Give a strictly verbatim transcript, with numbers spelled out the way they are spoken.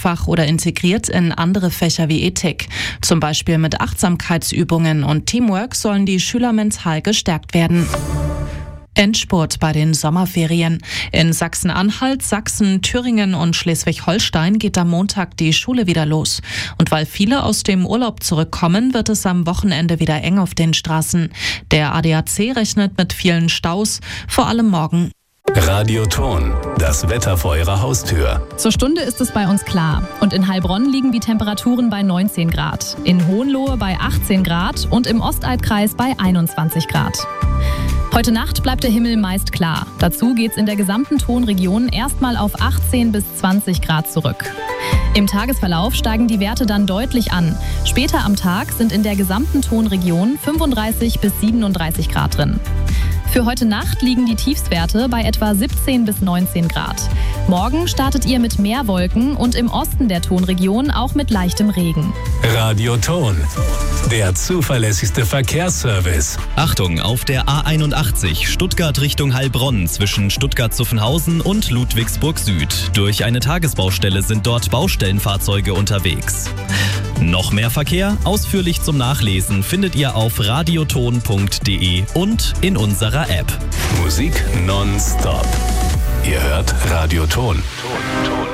Hauptfach oder integriert in andere Fächer wie Ethik. Zum Beispiel mit Achtsamkeitsübungen und Teamwork sollen die Schüler mental gestärkt werden. Endspurt bei den Sommerferien. In Sachsen-Anhalt, Sachsen, Thüringen und Schleswig-Holstein geht am Montag die Schule wieder los. Und weil viele aus dem Urlaub zurückkommen, wird es am Wochenende wieder eng auf den Straßen. Der A D A C rechnet mit vielen Staus, vor allem morgen. Radio Ton, das Wetter vor Ihrer Haustür. Zur Stunde ist es bei uns klar. Und in Heilbronn liegen die Temperaturen bei neunzehn Grad, in Hohenlohe bei achtzehn Grad und im Ostalbkreis bei einundzwanzig Grad. Heute Nacht bleibt der Himmel meist klar. Dazu geht's in der gesamten Tonregion erstmal auf achtzehn bis zwanzig Grad zurück. Im Tagesverlauf steigen die Werte dann deutlich an. Später am Tag sind in der gesamten Tonregion fünfunddreißig bis siebenunddreißig Grad drin. Für heute Nacht liegen die Tiefstwerte bei etwa siebzehn bis neunzehn Grad. Morgen startet ihr mit mehr Wolken und im Osten der Tonregion auch mit leichtem Regen. Radio Ton, der zuverlässigste Verkehrsservice. Achtung, auf der A einundachtzig Stuttgart Richtung Heilbronn zwischen Stuttgart-Zuffenhausen und Ludwigsburg Süd. Durch eine Tagesbaustelle sind dort Baustellenfahrzeuge unterwegs. Noch mehr Verkehr, ausführlich zum Nachlesen, findet ihr auf radioton punkt de und in unserer App. Musik nonstop. Ihr hört Radio Ton. Ton, Ton.